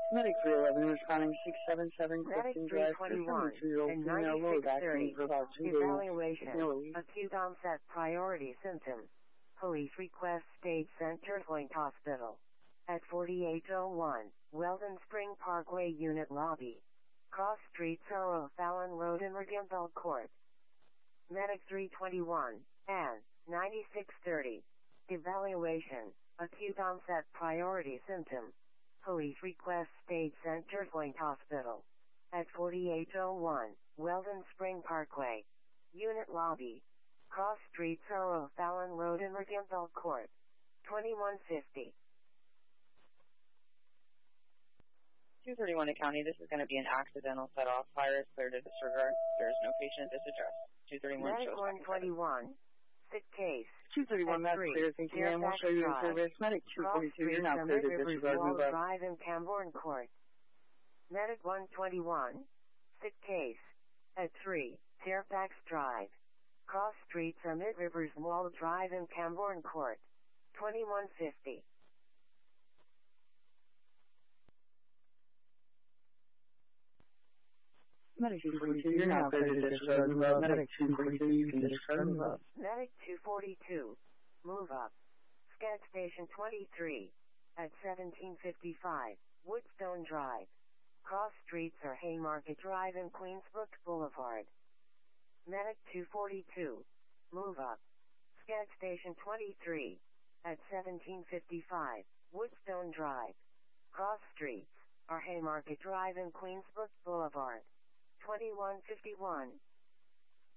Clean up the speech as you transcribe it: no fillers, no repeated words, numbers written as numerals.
Medic 311 responding 677 Medic Clifton Drive for 321 72-year-old and female lower back pain 9630. for about 2 days. Evaluation. No relief. Acute onset priority symptoms. Police request state sent Turflink Hospital. At 4801 Weldon Spring Parkway Unit Lobby. Cross Street Sorrow Fallon Road in Regenthal Court. Medic 321 and 9630. Evaluation. Acute onset priority symptoms. Police request state sent Turflink Hospital. At 4801 Weldon Spring Parkway. Unit Lobby. Cross Street Sorrow Fallon Road in Regenthal Court. 2150. 231 to County, this is going to be an accidental set-off. Fire is clear to disregard. There is no patient at this address. 231 Medic shows 121. Sick case. 231, that's clear. Thank you, ma'am. We'll show you in service. Medic 242, you're now clear to disregard. Move up. Drive in Camborne Court. Medic 121. Sick case. At 3, Fairfax Drive. Cross Street Summit Rivers Mall Drive in Camborne Court. 2150. Medic 242, you're now clear to disregard. Move up. Medic 242, you can disregard. Move up. Medic 242. Move up. Scat Station 23. At 1755. Woodstone Drive. Cross streets are Haymarket Drive and Queensbrook Boulevard. Medic 242. Move up. Scat Station 23. At 1755. Woodstone Drive. Cross streets are Haymarket Drive and Queensbrook Boulevard. 2151.